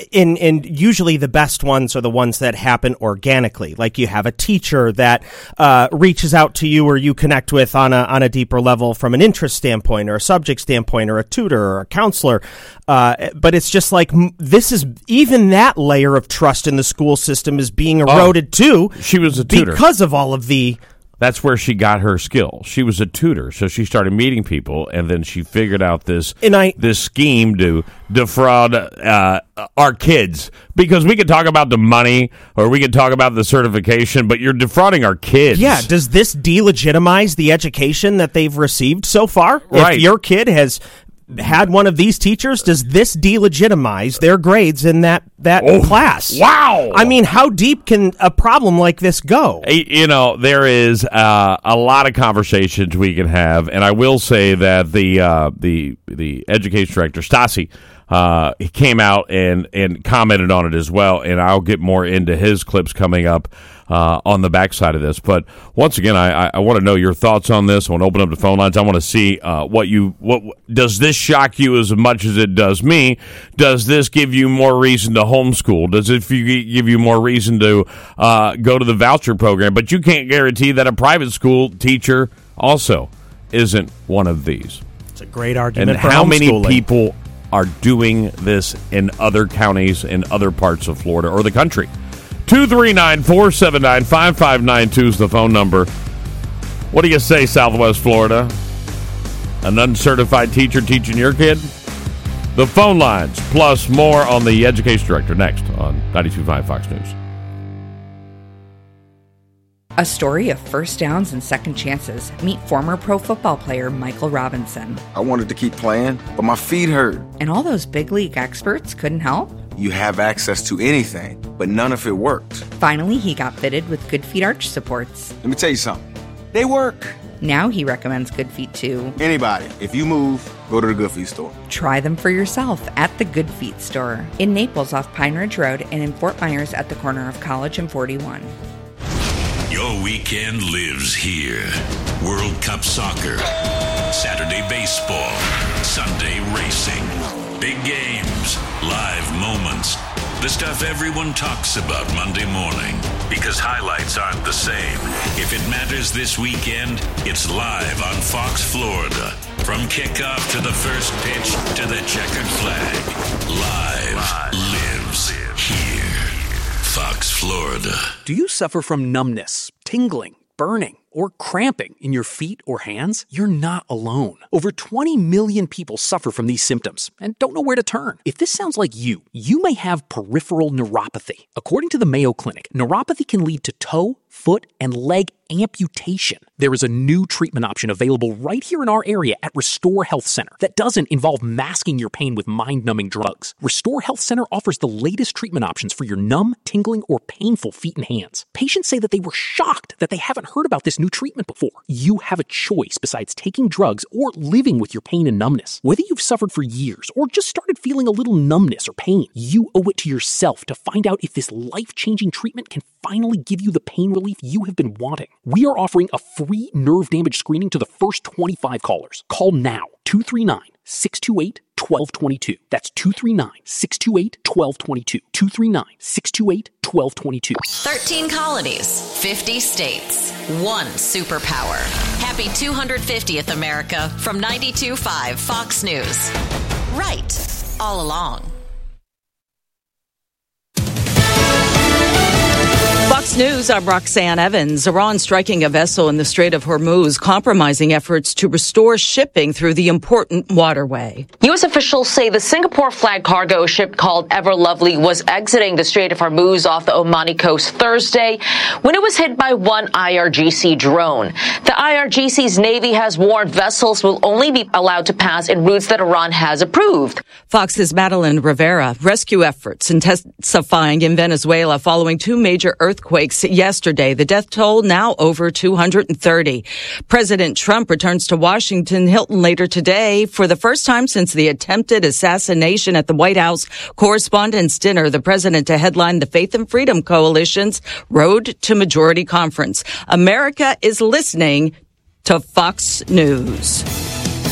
And usually the best ones are the ones that happen organically. Like you have a teacher that reaches out to you or you connect with on a deeper level from an interest standpoint or a subject standpoint or a tutor or a counselor. But it's just like this is even that layer of trust in the school system is being eroded too. She was a tutor because of all of the. That's where she got her skill. She was a tutor, so she started meeting people, and then she figured out this scheme to defraud our kids. Because we could talk about the money, or we could talk about the certification, but you're defrauding our kids. Yeah, does this delegitimize the education that they've received so far? Right. If your kid has had one of these teachers, does this delegitimize their grades in that class? Wow! I mean, how deep can a problem like this go? You know, there is a lot of conversations we can have, and I will say that the education director, Stasi, he came out and commented on it as well, and I'll get more into his clips coming up on the backside of this. But once again, I want to know your thoughts on this. I want to open up the phone lines. I want to see what does this shock you as much as it does me? Does this give you more reason to homeschool? Does it give you more reason to go to the voucher program? But you can't guarantee that a private school teacher also isn't one of these. It's a great argument. And for how many homeschooling. people are doing this in other counties in other parts of Florida or the country? 239-479-5592 is the phone number. What do you say, Southwest Florida? An uncertified teacher teaching your kid? The phone lines, plus more on the education director next on 92.5 Fox News. A story of first downs and second chances. Meet former pro football player Michael Robinson. I wanted to keep playing, but my feet hurt. And all those big league experts couldn't help? You have access to anything, but none of it worked. Finally, he got fitted with Good Feet arch supports. Let me tell you something. They work. Now he recommends Good Feet to anybody. If you move, go to the Good Feet store. Try them for yourself at the Good Feet store. In Naples off Pine Ridge Road and in Fort Myers at the corner of College and 41. Your weekend lives here. World Cup soccer, Saturday baseball, Sunday racing, big games, live moments. The stuff everyone talks about Monday morning, because highlights aren't the same. If it matters this weekend, it's live on Fox Florida. From kickoff to the first pitch to the checkered flag. Live lives here. Fox Florida. Do you suffer from numbness, tingling, burning, or cramping in your feet or hands? You're not alone. Over 20 million people suffer from these symptoms and don't know where to turn. If this sounds like you may have peripheral neuropathy. According to the Mayo Clinic, neuropathy can lead to toe, foot, and leg amputation. There is a new treatment option available right here in our area at Restore Health Center that doesn't involve masking your pain with mind-numbing drugs. Restore Health Center offers the latest treatment options for your numb, tingling, or painful feet and hands. Patients say that they were shocked that they haven't heard about this new treatment before. You have a choice besides taking drugs or living with your pain and numbness. Whether you've suffered for years or just started feeling a little numbness or pain, you owe it to yourself to find out if this life-changing treatment can finally give you the pain relief you have been wanting. We are offering a free nerve damage screening to the first 25 callers. Call now, 239-628-1222. That's 239-628-1222. 239-628-1222. 13 colonies, 50 states, one superpower. Happy 250th America from 92.5 Fox News. Right all along. Fox News, I'm Roxanne Evans. Iran striking a vessel in the Strait of Hormuz, compromising efforts to restore shipping through the important waterway. U.S. officials say the Singapore-flagged cargo ship called Ever Lovely was exiting the Strait of Hormuz off the Omani coast Thursday when it was hit by one IRGC drone. The IRGC's Navy has warned vessels will only be allowed to pass in routes that Iran has approved. Fox's Madeline Rivera. Rescue efforts intensifying in Venezuela following two major earthquakes yesterday. The death toll now over 230. President Trump returns to Washington Hilton later today for the first time since the attempted assassination at the White House Correspondents' Dinner. The president to headline the Faith and Freedom Coalition's Road to Majority Conference. America is listening to Fox News.